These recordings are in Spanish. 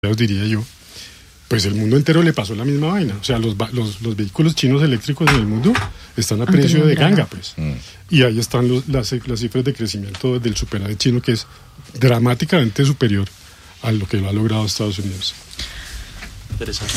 diría yo, pues el mundo entero le pasó la misma vaina. O sea, los vehículos chinos eléctricos en el mundo están a precio de ganga, pues. Y ahí están las cifras de crecimiento del superávit chino, que es dramáticamente superior a lo que lo ha logrado Estados Unidos. Interesante.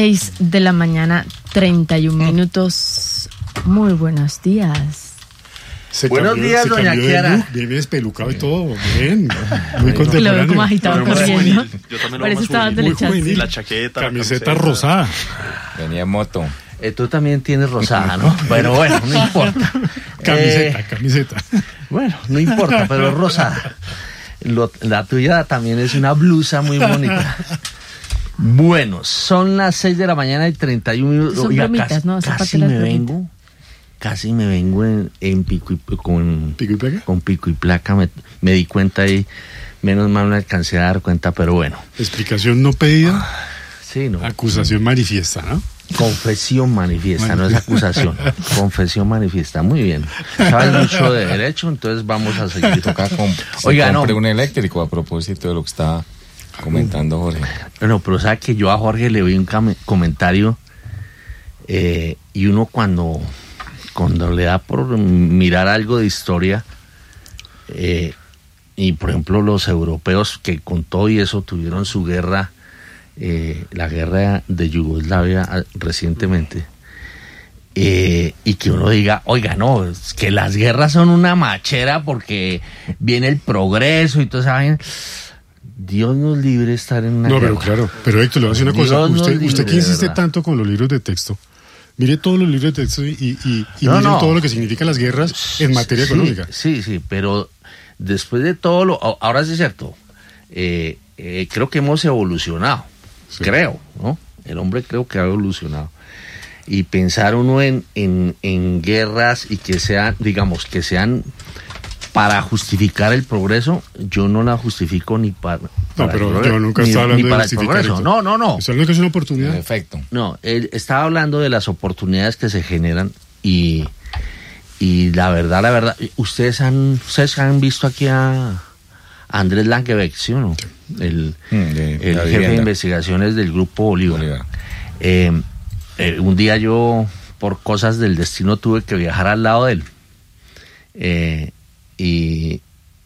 6:31 Muy buenos días. Buenos días, doña Kiara. Viene despelucado y todo, bien. Muy contemporáneo. Lo veo como agitado corriendo. Yo también Parece estaba muy juvenil. La chaqueta, camiseta rosada. Venía en moto. Tú también tienes rosada, ¿no? Bueno, no importa. Camiseta. Bueno, no importa, pero es rosada. La tuya también es una blusa muy bonita. Bueno, son las 6:31 Son Oiga, bromitas, ¿no? Casi me vengo en pico y con ¿Pico y placa? Con pico y placa. Me di cuenta y menos mal me alcancé a dar cuenta, pero bueno. Explicación no pedida. Sí, no. Acusación manifiesta, ¿no? Confesión manifiesta, no es acusación. Confesión manifiesta, muy bien. Sabes mucho de derecho, entonces vamos a seguir. Oiga, compré un eléctrico a propósito de lo que estaba comentando Jorge. Bueno, pero sabe que yo a Jorge le doy un comentario y uno cuando le da por mirar algo de historia y por ejemplo los europeos que con todo y eso tuvieron su guerra, la guerra de Yugoslavia recientemente, y que uno diga, oiga, no, es que las guerras son una machera porque viene el progreso y todo eso. Dios nos libre de estar en una guerra. Pero claro, pero Héctor, le voy a decir una cosa. Usted que insiste tanto con los libros de texto, mire todos los libros de texto y mire todo lo que significan las guerras en materia económica. Sí, pero después de todo ahora sí es cierto, creo que hemos evolucionado, creo, ¿no? El hombre creo que ha evolucionado. Y pensar uno en guerras y que sean para justificar el progreso, yo no la justifico ni para pero yo nunca estaba hablando de justificar eso. No. Eso es una oportunidad. Perfecto. No, él estaba hablando de las oportunidades que se generan y la verdad, ustedes han visto aquí a Andrés Langebeck, ¿sí o no? El jefe de investigaciones del Grupo Bolívar. Un día yo, por cosas del destino, tuve que viajar al lado de él. Y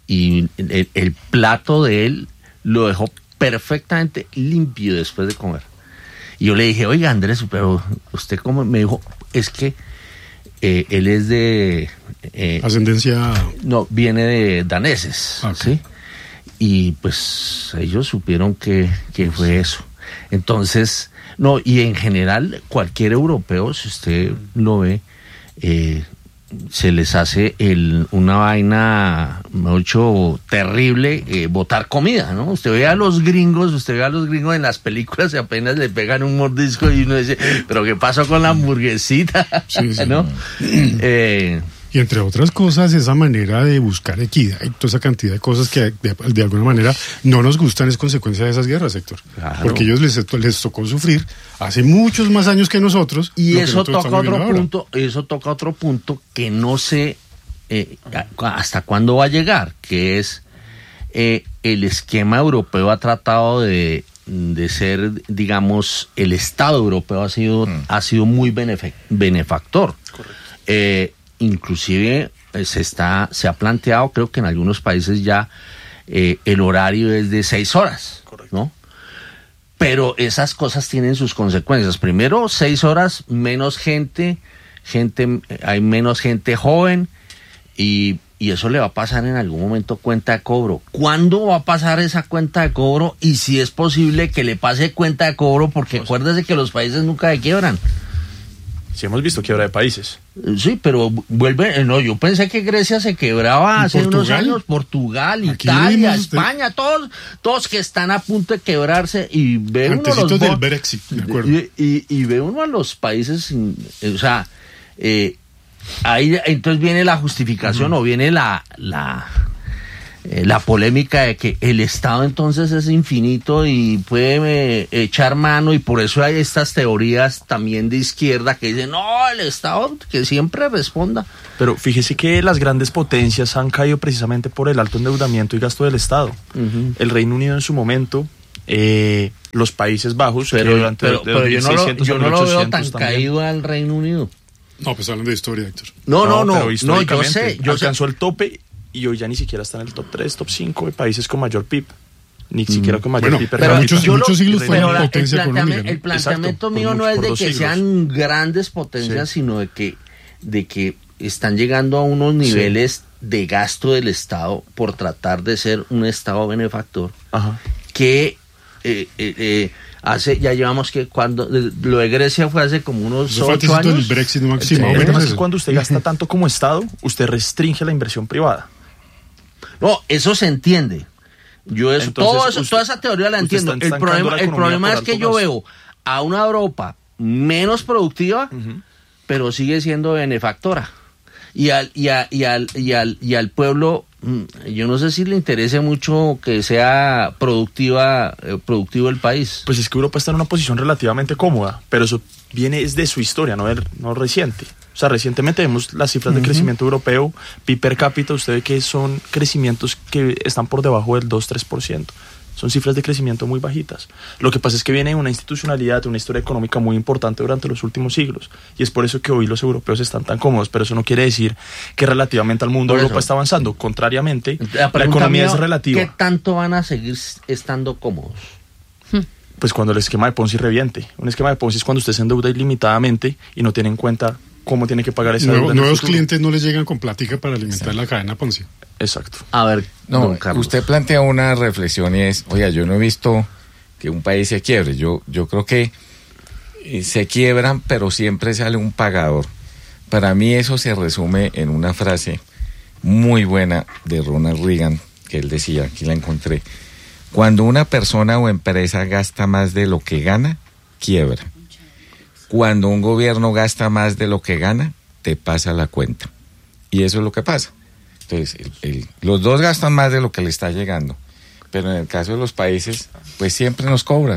el plato de él lo dejó perfectamente limpio después de comer. Y yo le dije, oiga Andrés, pero usted cómo, me dijo, es que él es de ascendencia, no, viene de daneses, okay. ¿sí? Y pues ellos supieron que fue eso. Entonces, no, y en general cualquier europeo, si usted lo ve, se les hace una vaina mucho terrible, botar comida, ¿no? Usted ve a los gringos en las películas y apenas le pegan un mordisco y uno dice, pero ¿qué pasó con la hamburguesita? Sí. ¿No? Y entre otras cosas, esa manera de buscar equidad y toda esa cantidad de cosas que de alguna manera no nos gustan es consecuencia de esas guerras, Héctor. Claro. Porque ellos les tocó sufrir hace muchos más años que nosotros. Y eso toca otro punto que no sé hasta cuándo va a llegar, que es el esquema europeo ha tratado de ser, digamos, el Estado europeo ha sido muy benefactor. Correcto. Inclusive se ha planteado, creo que en algunos países ya el horario es de 6 horas, correcto, ¿no? Pero esas cosas tienen sus consecuencias. Primero, 6 horas, menos gente, hay menos gente joven y eso le va a pasar en algún momento cuenta de cobro. ¿Cuándo va a pasar esa cuenta de cobro? Y si es posible que le pase cuenta de cobro, porque acuérdese que los países nunca se quiebran. Sí, hemos visto quiebra de países. Sí, pero yo pensé que Grecia se quebraba hace unos años, Portugal, aquí Italia, España, todos que están a punto de quebrarse y ve uno los del Brexit, de acuerdo. Y ve uno a los países, ahí entonces viene la justificación o viene la polémica de que el Estado entonces es infinito y puede echar mano, y por eso hay estas teorías también de izquierda que dicen, no, el Estado que siempre responda. Pero fíjese que las grandes potencias han caído precisamente por el alto endeudamiento y gasto del Estado. Uh-huh. El Reino Unido en su momento los Países Bajos, pero yo no lo veo tan también. caído al Reino Unido. No, pues hablan de historia, Héctor. No, pero históricamente yo alcanzó el tope y hoy ya ni siquiera está en el top 3, top 5 de países con mayor PIB. Ni siquiera con mayor PIB. Pero muchos siglos fue una potencia económica, ¿no? El planteamiento mío no es de que sean grandes potencias, sino de que están llegando a unos niveles de gasto del Estado por tratar de ser un Estado benefactor. Ajá. Que ya llevamos que cuando lo de Grecia fue hace como unos 8 años. El Brexit máximo. El problema es que cuando usted gasta tanto como Estado, usted restringe la inversión privada. No, eso se entiende. Toda esa teoría la entiendo. El problema es que yo veo a una Europa menos productiva, pero sigue siendo benefactora. Y al pueblo, yo no sé si le interese mucho que sea productivo el país. Pues es que Europa está en una posición relativamente cómoda, pero eso viene es de su historia, no reciente. O sea, recientemente vemos las cifras de crecimiento europeo, PIB per cápita, usted ve que son crecimientos que están por debajo del 2-3%. Son cifras de crecimiento muy bajitas. Lo que pasa es que viene una institucionalidad, una historia económica muy importante durante los últimos siglos. Y es por eso que hoy los europeos están tan cómodos. Pero eso no quiere decir que relativamente al mundo Europa está avanzando. Contrariamente, la economía es relativa. ¿Qué tanto van a seguir estando cómodos? Pues cuando el esquema de Ponzi reviente. Un esquema de Ponzi es cuando usted se endeuda ilimitadamente y no tiene en cuenta cómo tiene que pagar esa deuda. Nuevos clientes no les llegan con plática para alimentar la cadena Ponzi. Exacto. A ver, no, usted plantea una reflexión y es, oiga, yo no he visto que un país se quiebre. Yo creo que se quiebran, pero siempre sale un pagador. Para mí eso se resume en una frase muy buena de Ronald Reagan, que él decía, aquí la encontré: cuando una persona o empresa gasta más de lo que gana, quiebra. Cuando un gobierno gasta más de lo que gana, te pasa la cuenta. Y eso es lo que pasa. Entonces, los dos gastan más de lo que le está llegando. Pero en el caso de los países, pues siempre nos cobra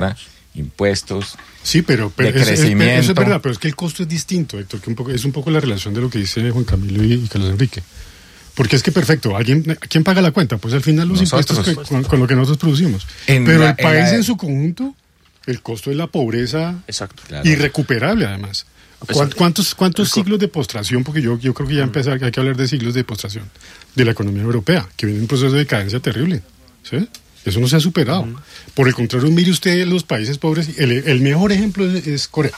impuestos. Sí, pero de crecimiento. Eso es verdad, pero es que el costo es distinto, Héctor, que es un poco la relación de lo que dice Juan Camilo y Carlos Enrique. Porque es que perfecto, ¿quién paga la cuenta? Pues al final los nosotros, impuestos con lo que nosotros producimos. Pero el país en su conjunto, el costo es la pobreza. Exacto, claro. Irrecuperable además. ¿Cuántos siglos de postración? Porque yo creo que ya hay que hablar de siglos de postración de la economía europea, que viene en un proceso de decadencia terrible. ¿Sí? Eso no se ha superado. Por el contrario, mire usted los países pobres. El mejor ejemplo es Corea.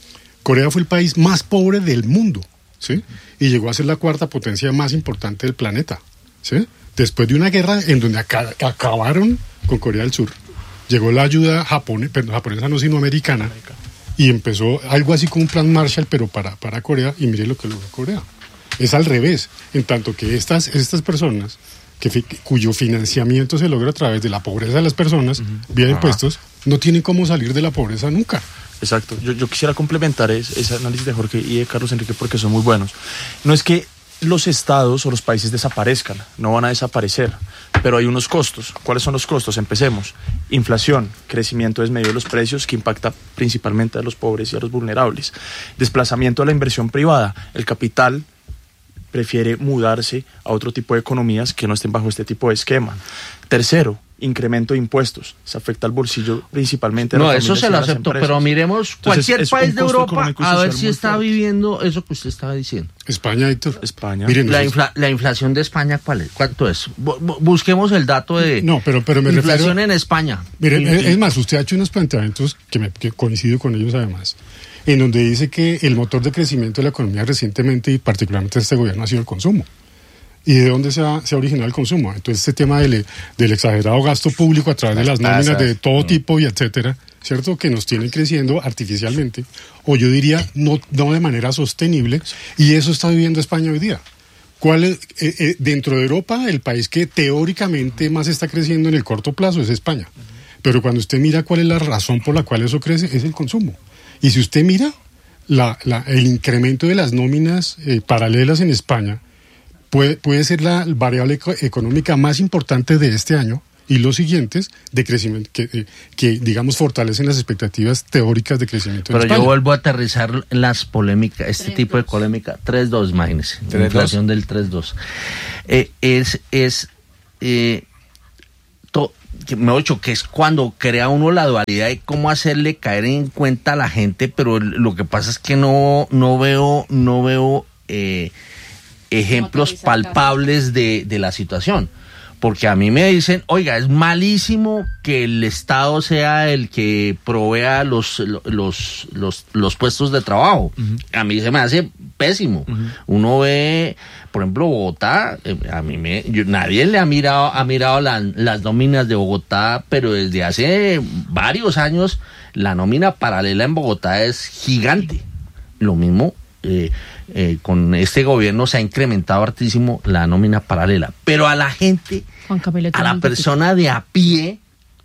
Corea fue el país más pobre del mundo, ¿sí? Y llegó a ser la cuarta potencia más importante del planeta, ¿sí? Después de una guerra en donde acabaron con Corea del Sur, llegó la ayuda japonesa no sino americana, y empezó algo así como un plan Marshall, pero para Corea, y mire lo que logró Corea. Es al revés, en tanto que estas personas, cuyo financiamiento se logra a través de la pobreza de las personas, vía impuestos, no tienen cómo salir de la pobreza nunca. Exacto. Yo quisiera complementar ese análisis de Jorge y de Carlos Enrique porque son muy buenos. No es que los estados o los países desaparezcan, no van a desaparecer, pero hay unos costos. ¿Cuáles son los costos? Empecemos. Inflación, crecimiento desmedido de los precios que impacta principalmente a los pobres y a los vulnerables. Desplazamiento de la inversión privada. El capital prefiere mudarse a otro tipo de economías que no estén bajo este tipo de esquema. Tercero, incremento de impuestos. Se afecta al bolsillo principalmente de las familias. No, eso se lo acepto, pero miremos cualquier país de Europa a ver si está viviendo eso que usted estaba diciendo. España, Héctor. España. Miren, la inflación de España, ¿cuál es? ¿Cuánto es? Busquemos el dato de pero me inflación en España. Miren, es más, usted ha hecho unos planteamientos que coincido con ellos además, en donde dice que el motor de crecimiento de la economía recientemente y particularmente este gobierno ha sido el consumo. ¿Y de dónde se ha originado el consumo? Entonces este tema del exagerado gasto público a través de las nóminas de todo tipo y etcétera, ¿cierto? Que nos tienen creciendo artificialmente, o yo diría no de manera sostenible, y eso está viviendo España hoy día. ¿Cuál es, dentro de Europa, el país que teóricamente más está creciendo en el corto plazo es España? Pero cuando usted mira cuál es la razón por la cual eso crece, es el consumo. Y si usted mira el incremento de las nóminas paralelas en España, puede ser la variable económica más importante de este año y los siguientes de crecimiento que digamos fortalecen las expectativas teóricas de crecimiento. Pero yo vuelvo a aterrizar las polémicas, este tipo de polémica. 3.2, imagínense, inflación del 3.2. que es cuando crea uno la dualidad de cómo hacerle caer en cuenta a la gente, pero lo que pasa es que no veo ejemplos palpables de la situación. Porque a mí me dicen, oiga, es malísimo que el Estado sea el que provea los puestos de trabajo. Uh-huh. A mí se me hace pésimo. Uh-huh. Uno ve, por ejemplo, Bogotá, nadie le ha mirado las nóminas de Bogotá, pero desde hace varios años la nómina paralela en Bogotá es gigante. Lo mismo con este gobierno se ha incrementado hartísimo la nómina paralela, pero a la gente, a la persona de a pie,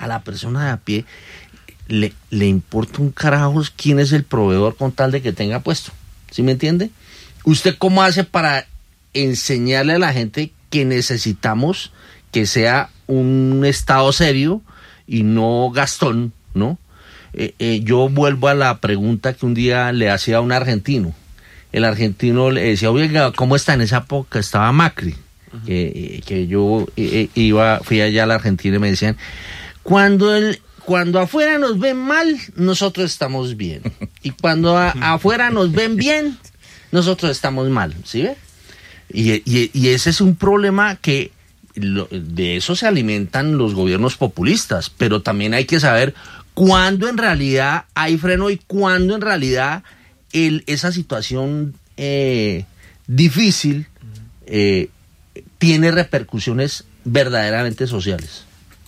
le importa un carajo quién es el proveedor con tal de que tenga puesto. ¿Sí me entiende? ¿Usted cómo hace para enseñarle a la gente que necesitamos que sea un Estado serio y no gastón, ¿no? Yo vuelvo a la pregunta que un día le hacía a un argentino. El argentino le decía, oiga, ¿cómo está? En esa época estaba Macri, uh-huh. que yo fui allá a la Argentina y me decían, cuando afuera nos ven mal, nosotros estamos bien. Y cuando afuera nos ven bien, nosotros estamos mal, ¿sí ve? Y ese es un problema que de eso se alimentan los gobiernos populistas, pero también hay que saber cuándo en realidad hay freno y cuándo en realidad esa situación difícil tiene repercusiones verdaderamente sociales.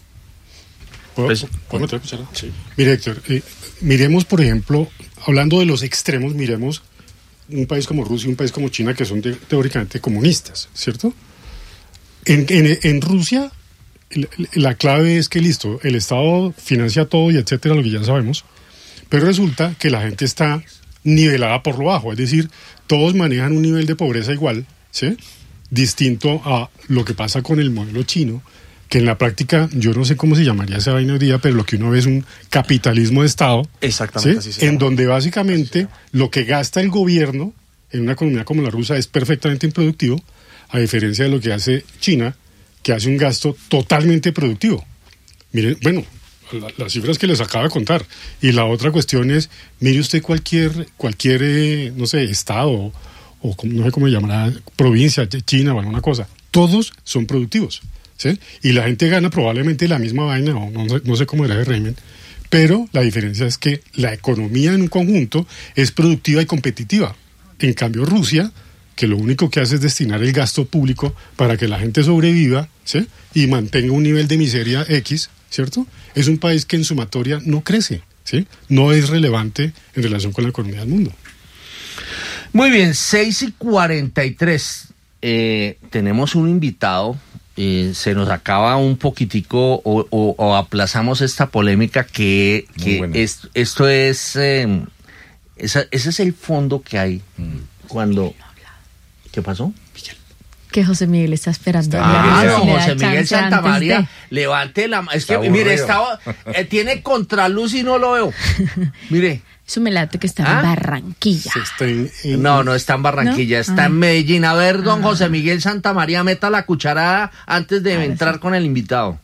Sí. Mire, Héctor, miremos, por ejemplo, hablando de los extremos, miremos un país como Rusia y un país como China, que son teóricamente comunistas, ¿cierto? En Rusia, la clave es que, listo, el Estado financia todo y etcétera, lo que ya sabemos, pero resulta que la gente está nivelada por lo bajo, es decir, todos manejan un nivel de pobreza igual, ¿sí? Distinto a lo que pasa con el modelo chino, que en la práctica, yo no sé cómo se llamaría esa vaina hoy día, pero lo que uno ve es un capitalismo de Estado. Exactamente, ¿sí? Así se llama. En donde básicamente lo que gasta el gobierno en una economía como la rusa es perfectamente improductivo, a diferencia de lo que hace China, que hace un gasto totalmente productivo. Miren, bueno, las cifras que les acabo de contar. Y la otra cuestión es, mire usted cualquier no sé, estado o no sé cómo se llamará, provincia, China o alguna cosa, todos son productivos, ¿sí? Y la gente gana probablemente la misma vaina, o no sé cómo era el régimen, pero la diferencia es que la economía en un conjunto es productiva y competitiva. En cambio, Rusia, que lo único que hace es destinar el gasto público para que la gente sobreviva, ¿sí? Y mantenga un nivel de miseria X, ¿cierto? Es un país que en sumatoria no crece, ¿sí? No es relevante en relación con la economía del mundo. Muy bien, 6:43. Tenemos un invitado. Se nos acaba un poquitico o aplazamos esta polémica que esto es... ese es el fondo que hay cuando... ¿Qué pasó? Que José Miguel está esperando. José Miguel Santamaría, levante la mano. Es que, mire, tiene contraluz y no lo veo. Mire. Eso me late que está en Barranquilla. No está en Barranquilla, está en Medellín. A ver, don José Miguel Santamaría, meta la cucharada antes de entrar con el invitado.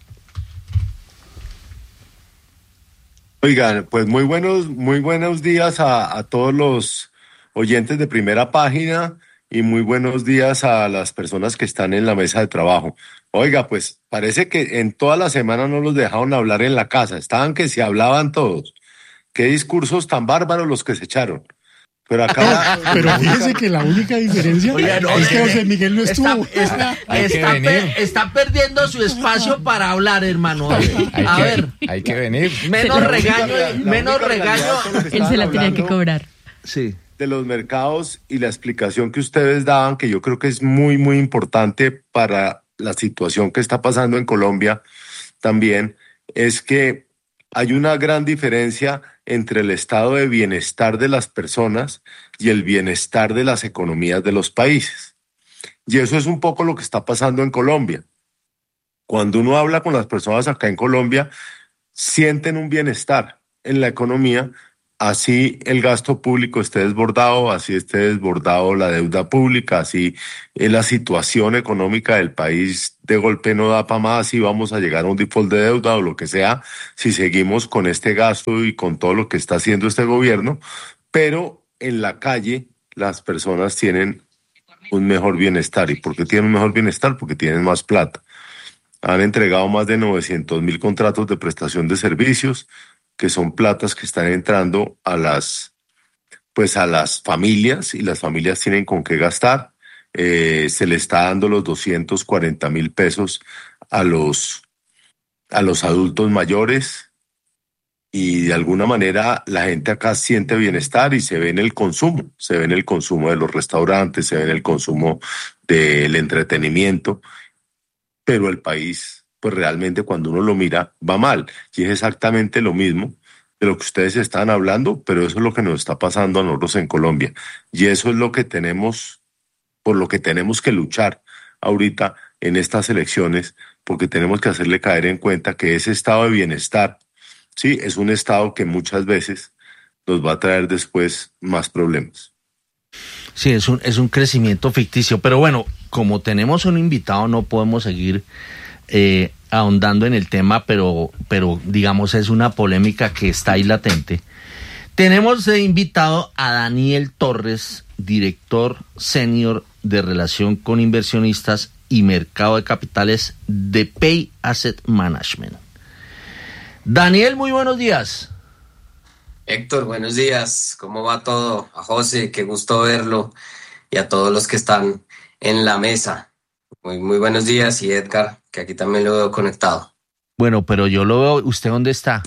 Oigan, pues muy buenos días a todos los oyentes de Primera Página y muy buenos días a las personas que están en la mesa de trabajo. Oiga, pues parece que en toda la semana no los dejaron hablar en la casa, estaban que se hablaban todos. Qué discursos tan bárbaros los que se echaron. Pero acá... Pero fíjese que la única diferencia es que José Miguel no estuvo. Está perdiendo su espacio para hablar, hermano. Hay que venir. Menos regaño. Él se la tenía que cobrar. Sí. De los mercados y la explicación que ustedes daban, que yo creo que es muy, muy importante para la situación que está pasando en Colombia también, es que hay una gran diferencia entre el estado de bienestar de las personas y el bienestar de las economías de los países. Y eso es un poco lo que está pasando en Colombia. Cuando uno habla con las personas acá en Colombia, sienten un bienestar en la economía, así el gasto público esté desbordado, así esté desbordado la deuda pública, así la situación económica del país de golpe no da para más y vamos a llegar a un default de deuda o lo que sea, si seguimos con este gasto y con todo lo que está haciendo este gobierno, pero en la calle las personas tienen un mejor bienestar. ¿Y por qué tienen un mejor bienestar? Porque tienen más plata. Han entregado más de 900.000 contratos de prestación de servicios, que son platas que están entrando a las familias, y las familias tienen con qué gastar. Se le está dando los 240.000 pesos a los adultos mayores, y de alguna manera la gente acá siente bienestar y se ve en el consumo de los restaurantes, se ve en el consumo del entretenimiento, pero el país, pues realmente cuando uno lo mira, va mal. Y es exactamente lo mismo de lo que ustedes están hablando, pero eso es lo que nos está pasando a nosotros en Colombia. Y eso es lo que tenemos, por lo que tenemos que luchar ahorita en estas elecciones, porque tenemos que hacerle caer en cuenta que ese estado de bienestar, sí, es un estado que muchas veces nos va a traer después más problemas. Sí, es un crecimiento ficticio, pero bueno, como tenemos un invitado no podemos seguir ahondando en el tema, pero digamos es una polémica que está ahí latente. Tenemos de invitado a Daniel Torres, director senior de relación con inversionistas y mercado de capitales de Pay Asset Management. Daniel, muy buenos días. Héctor, buenos días. ¿Cómo va todo? A José, qué gusto verlo, y a todos los que están en la mesa. Muy buenos días, y Edgar, que aquí también lo veo conectado. Bueno, pero yo lo veo. ¿Usted dónde está?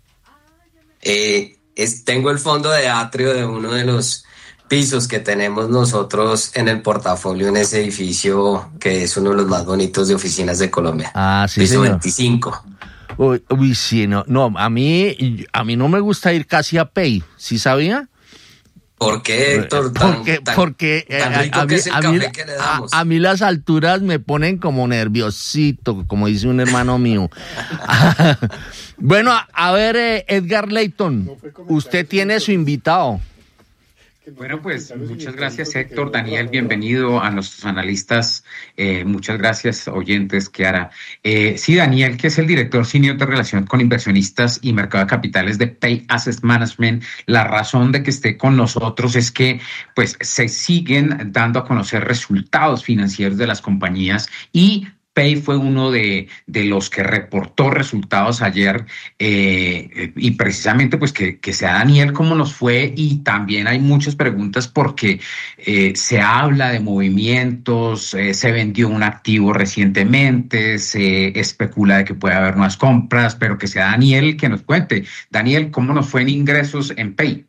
Tengo el fondo de atrio de uno de los pisos que tenemos nosotros en el portafolio en ese edificio, que es uno de los más bonitos de oficinas de Colombia. Ah, sí, piso señor. 25. Uy, sí, no, a mí no me gusta ir casi a Pay, ¿sí sabía? ¿Por qué, Héctor? Porque tan rico que es el café que le damos. A mí las alturas me ponen como nerviosito, como dice un hermano mío. Bueno, a ver, Edgar Layton, usted tiene su invitado. Bueno, pues muchas gracias, Héctor. Daniel, bienvenido a nuestros analistas. Muchas gracias, oyentes, Kiara. Sí, Daniel, que es el director senior de relación con inversionistas y mercado de capitales de Pay Asset Management. La razón de que esté con nosotros es que pues se siguen dando a conocer resultados financieros de las compañías, y Pay fue uno de los que reportó resultados ayer, y precisamente pues que sea Daniel cómo nos fue. Y también hay muchas preguntas porque se habla de movimientos, se vendió un activo recientemente, se especula de que puede haber nuevas compras, pero que sea Daniel que nos cuente. Daniel, ¿cómo nos fue en ingresos en Pay?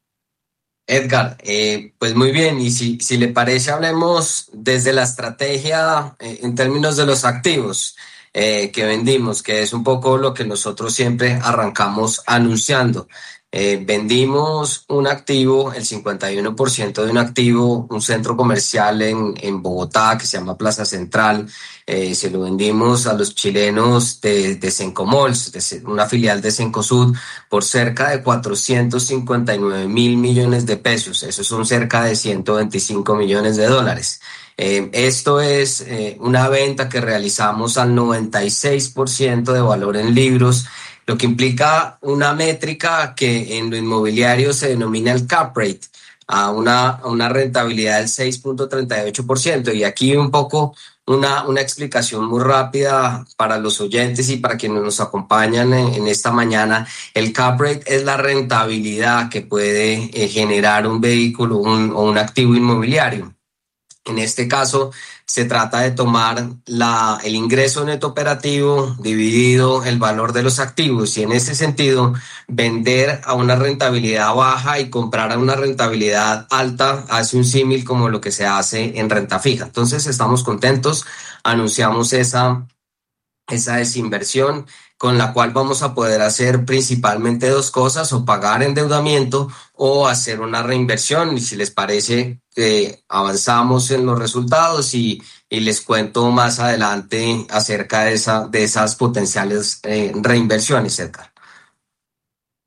Edgar, pues muy bien, y si le parece, hablemos desde la estrategia en términos de los activos que vendimos, que es un poco lo que nosotros siempre arrancamos anunciando. Vendimos un activo, el 51% de un activo, un centro comercial en Bogotá que se llama Plaza Central. Se lo vendimos a los chilenos de Sencomols, una filial de Cencosud, por cerca de 459.000 millones de pesos. Eso son cerca de 125 millones de dólares. Esto es una venta que realizamos al 96% de valor en libros, lo que implica una métrica que en lo inmobiliario se denomina el cap rate, a una rentabilidad del 6.38%. Y aquí un poco una explicación muy rápida para los oyentes y para quienes nos acompañan en esta mañana. El cap rate es la rentabilidad que puede generar un vehículo o un activo inmobiliario. En este caso, se trata de tomar el ingreso neto operativo dividido el valor de los activos, y en ese sentido, vender a una rentabilidad baja y comprar a una rentabilidad alta hace un símil como lo que se hace en renta fija. Entonces, estamos contentos, anunciamos esa desinversión, con la cual vamos a poder hacer principalmente dos cosas: o pagar endeudamiento o hacer una reinversión. Y si les parece, avanzamos en los resultados y les cuento más adelante acerca de esas potenciales reinversiones, Edgar.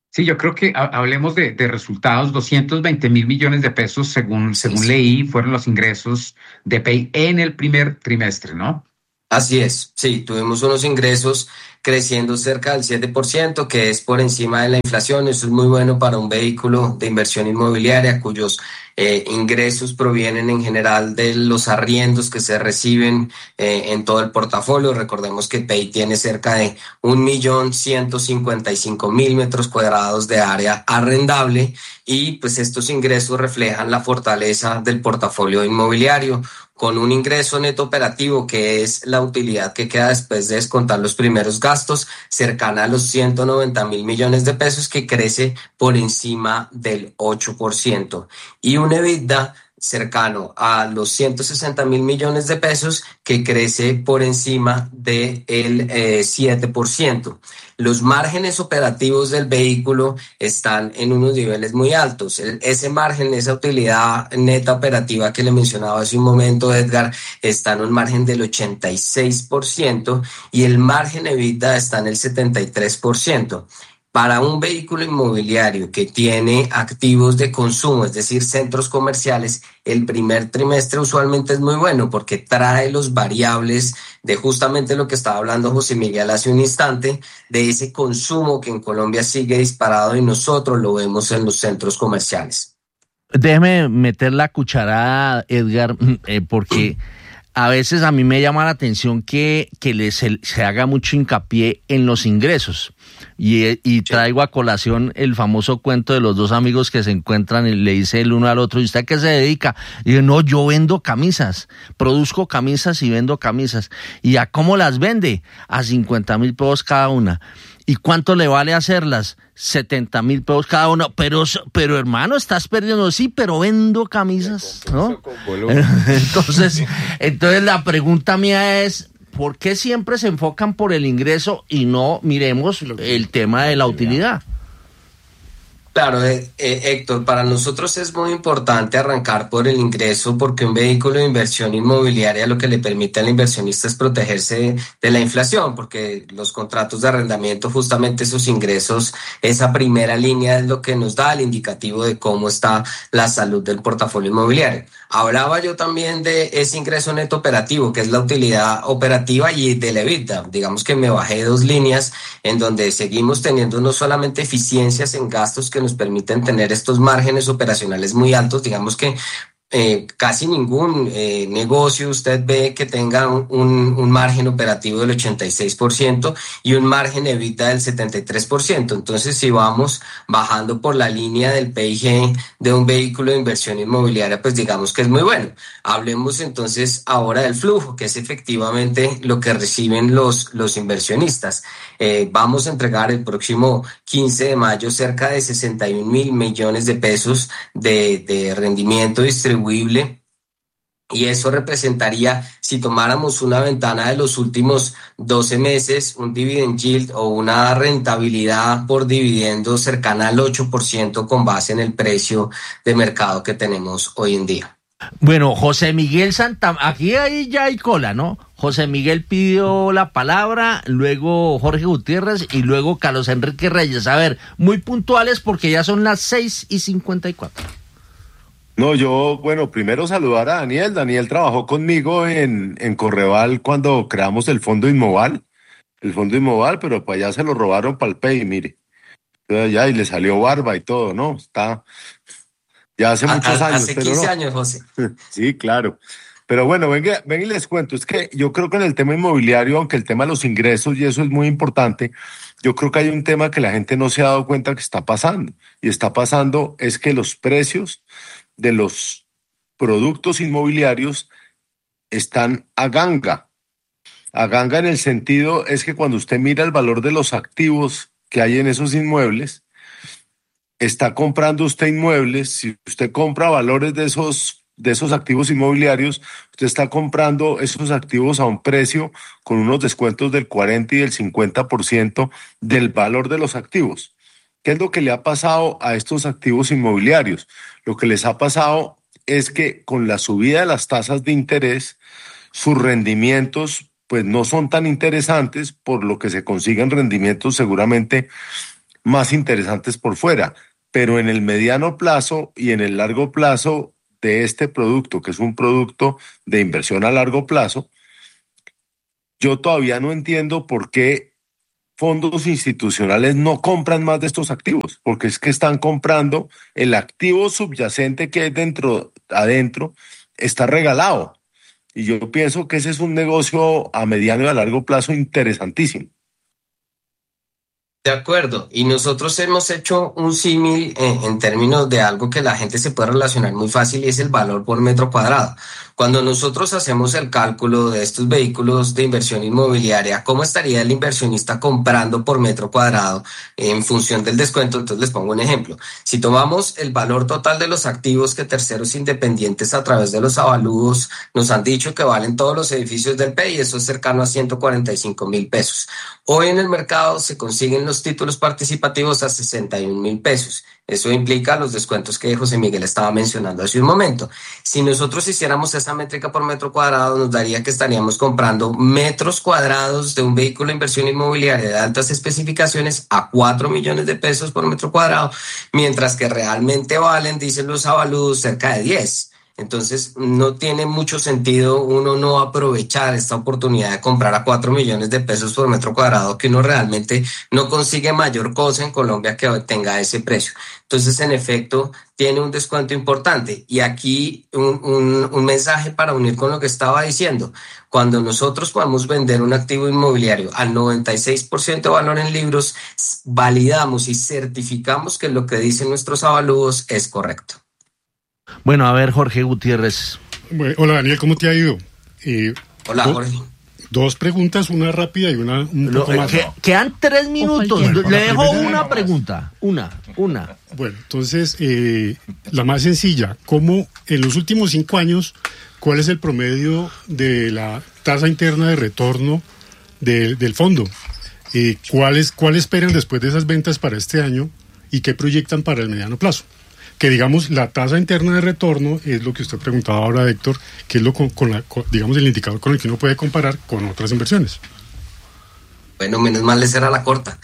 Sí, yo creo que hablemos de resultados. 220 mil millones de pesos, según leí, fueron los ingresos de Pay en el primer trimestre, ¿no? Así es, sí, tuvimos unos ingresos creciendo cerca del 7%, que es por encima de la inflación. Eso es muy bueno para un vehículo de inversión inmobiliaria cuyos ingresos provienen en general de los arriendos que se reciben en todo el portafolio. Recordemos que Pay tiene cerca de 1.155.000 metros cuadrados de área arrendable y pues estos ingresos reflejan la fortaleza del portafolio inmobiliario, con un ingreso neto operativo, que es la utilidad que queda después de descontar los primeros gastos, cercana a los 190 mil millones de pesos, que crece por encima del 8%. Y un EBITDA cercano a los 160 mil millones de pesos, que crece por encima del 7%. Los márgenes operativos del vehículo están en unos niveles muy altos. Ese margen, esa utilidad neta operativa que le mencionaba hace un momento, Edgar, está en un margen del 86% y el margen EBITDA está en el 73%. Para un vehículo inmobiliario que tiene activos de consumo, es decir, centros comerciales, el primer trimestre usualmente es muy bueno porque trae los variables de justamente lo que estaba hablando José Miguel hace un instante, de ese consumo que en Colombia sigue disparado y nosotros lo vemos en los centros comerciales. Déjeme meter la cucharada, Edgar, porque a veces a mí me llama la atención que se haga mucho hincapié en los ingresos. Y traigo a colación el famoso cuento de los dos amigos que se encuentran y le dice el uno al otro: ¿y usted a qué se dedica? Y yo: no, yo vendo camisas, produzco camisas y vendo camisas. ¿Y a cómo las vende? A 50.000 pesos cada una. ¿Y cuánto le vale hacerlas? 70.000 pesos cada una. Pero hermano, estás perdiendo. Sí, pero vendo camisas, ¿no? Entonces la pregunta mía es: ¿por qué siempre se enfocan por el ingreso y no miremos el tema de la utilidad? Claro, Héctor, para nosotros es muy importante arrancar por el ingreso, porque un vehículo de inversión inmobiliaria lo que le permite al inversionista es protegerse de la inflación, porque los contratos de arrendamiento, justamente esos ingresos, esa primera línea es lo que nos da el indicativo de cómo está la salud del portafolio inmobiliario. Hablaba yo también de ese ingreso neto operativo, que es la utilidad operativa, y del EBITDA. Digamos que me bajé 2 líneas en donde seguimos teniendo no solamente eficiencias en gastos que nos permiten tener estos márgenes operacionales muy altos. Digamos que casi ningún negocio usted ve que tenga un margen operativo del 86% y un margen EBITDA del 73%. Entonces, si vamos bajando por la línea del PIG de un vehículo de inversión inmobiliaria, pues digamos que es muy bueno. Hablemos entonces ahora del flujo, que es efectivamente lo que reciben los inversionistas. Vamos a entregar el próximo 15 de mayo cerca de 61.000 millones de pesos de rendimiento distribuible, y eso representaría, si tomáramos una ventana de los últimos 12 meses, un dividend yield o una rentabilidad por dividendo cercana al 8% con base en el precio de mercado que tenemos hoy en día. Bueno, José Miguel aquí ya hay cola, ¿no? José Miguel pidió la palabra, luego Jorge Gutiérrez y luego Carlos Enrique Reyes. A ver, muy puntuales porque ya son las 6:54. No, primero saludar a Daniel. Daniel trabajó conmigo en Correval cuando creamos el fondo Inmoval, pero para allá se lo robaron para el Pay, mire. Entonces allá y le salió barba y todo, ¿no? Está ya hace muchos años. Hace 15 años, José. Sí, claro. Pero bueno, venga y les cuento. Es que yo creo que en el tema inmobiliario, aunque el tema de los ingresos y eso es muy importante, yo creo que hay un tema que la gente no se ha dado cuenta que está pasando. Y está pasando es que los precios de los productos inmobiliarios están a ganga. A ganga en el sentido es que cuando usted mira el valor de los activos que hay en esos inmuebles, está comprando usted inmuebles. Si usted compra valores de esos activos inmobiliarios, usted está comprando esos activos a un precio con unos descuentos del 40 y del 50% del valor de los activos. ¿Qué es lo que le ha pasado a estos activos inmobiliarios? Lo que les ha pasado es que con la subida de las tasas de interés, sus rendimientos pues no son tan interesantes, por lo que se consiguen rendimientos seguramente más interesantes por fuera, pero en el mediano plazo y en el largo plazo de este producto, que es un producto de inversión a largo plazo, yo todavía no entiendo por qué fondos institucionales no compran más de estos activos, porque es que están comprando el activo subyacente que hay adentro, está regalado. Y yo pienso que ese es un negocio a mediano y a largo plazo interesantísimo. De acuerdo, y nosotros hemos hecho un símil en términos de algo que la gente se puede relacionar muy fácil y es el valor por metro cuadrado. Cuando nosotros hacemos el cálculo de estos vehículos de inversión inmobiliaria, ¿cómo estaría el inversionista comprando por metro cuadrado en función del descuento? Entonces les pongo un ejemplo. Si tomamos el valor total de los activos que terceros independientes a través de los avalúos nos han dicho que valen todos los edificios del PEI, eso es cercano a 145.000 pesos. Hoy en el mercado se consiguen los títulos participativos a 61.000 pesos. Eso implica los descuentos que José Miguel estaba mencionando hace un momento. Si nosotros hiciéramos esa métrica por metro cuadrado, nos daría que estaríamos comprando metros cuadrados de un vehículo de inversión inmobiliaria de altas especificaciones a 4 millones de pesos por metro cuadrado, mientras que realmente valen, dicen los avaludos, cerca de 10. Entonces no tiene mucho sentido uno no aprovechar esta oportunidad de comprar a 4 millones de pesos por metro cuadrado, que uno realmente no consigue mayor cosa en Colombia que tenga ese precio. Entonces, en efecto, tiene un descuento importante. Y aquí un mensaje para unir con lo que estaba diciendo. Cuando nosotros podemos vender un activo inmobiliario al 96% de valor en libros, validamos y certificamos que lo que dicen nuestros avalúos es correcto. Bueno, a ver, Jorge Gutiérrez. Bueno, hola, Daniel, ¿cómo te ha ido? Hola, Jorge. Dos preguntas, una rápida y una un poco más. Quedan 3 minutos. Bueno, le dejo una más. pregunta. Una. Bueno, entonces, la más sencilla. ¿Cómo en los últimos 5 años, cuál es el promedio de la tasa interna de retorno del fondo? ¿Cuál esperan después de esas ventas para este año y qué proyectan para el mediano plazo? Que digamos la tasa interna de retorno es lo que usted preguntaba ahora, Héctor, que es lo digamos el indicador con el que uno puede comparar con otras inversiones. Bueno, menos mal les era la corta.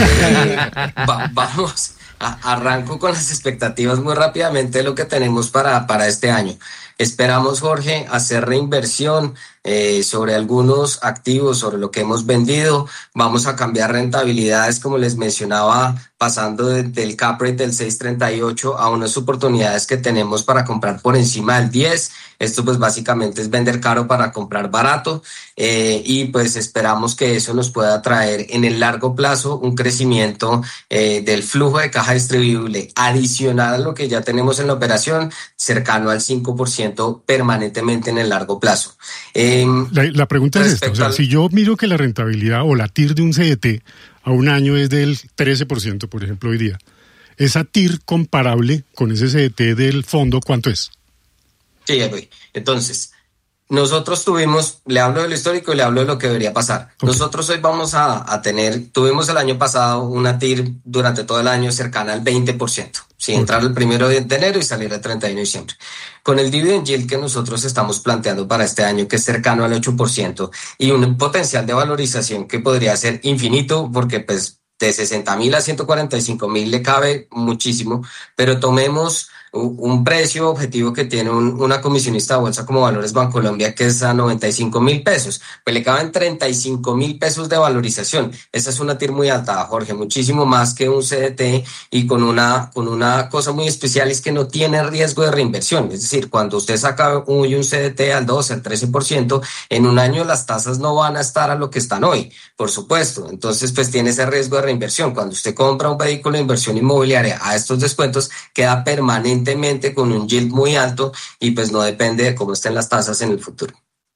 Vamos, arranco con las expectativas muy rápidamente de lo que tenemos para este año. Esperamos, Jorge, hacer reinversión sobre algunos activos, sobre lo que hemos vendido. Vamos a cambiar rentabilidades, como les mencionaba, pasando del cap rate del 6.38 a unas oportunidades que tenemos para comprar por encima del 10. Esto pues básicamente es vender caro para comprar barato y pues esperamos que eso nos pueda traer en el largo plazo un crecimiento del flujo de caja distribuible adicional a lo que ya tenemos en la operación, cercano al 5% permanentemente en el largo plazo. La pregunta es esta, o sea, si yo miro que la rentabilidad o la TIR de un CDT a un año es del 13%, por ejemplo, hoy día, esa TIR comparable con ese CDT del fondo, ¿cuánto es? Sí, entonces, nosotros le hablo de lo histórico y le hablo de lo que debería pasar. Okay. Nosotros hoy vamos a tuvimos el año pasado una TIR durante todo el año cercana al 20%, sin entrar el 1 de enero y salir el 31 de diciembre. Con el dividend yield que nosotros estamos planteando para este año, que es cercano al 8%, y un potencial de valorización que podría ser infinito, porque pues de 60.000 a 145.000 le cabe muchísimo, pero tomemos un precio objetivo que tiene una comisionista de bolsa como Valores Bancolombia, que es a 95.000 pesos, pues le caben 35.000 pesos de valorización. Esa es una TIR muy alta, Jorge, muchísimo más que un CDT, y con una cosa muy especial es que no tiene riesgo de reinversión. Es decir, cuando usted saca un CDT al 12, al 13%, en un año las tasas no van a estar a lo que están hoy, por supuesto. Entonces, pues tiene ese riesgo de reinversión. Cuando usted compra un vehículo de inversión inmobiliaria a estos descuentos, queda permanentemente con un yield muy alto y pues no depende de cómo estén las tasas en el futuro.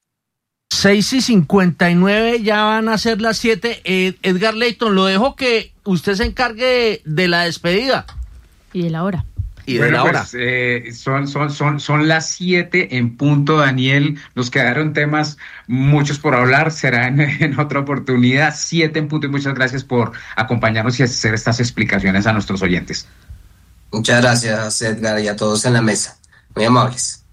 6:59, ya van a ser las 7. Edgar Leyton, lo dejo que usted se encargue de la despedida. Y de la hora. Pues, son las 7 en punto, Daniel. Nos quedaron temas muchos por hablar, será en otra oportunidad. 7 en punto, y muchas gracias por acompañarnos y hacer estas explicaciones a nuestros oyentes. Muchas gracias, Edgar, y a todos en la mesa. Muy amables.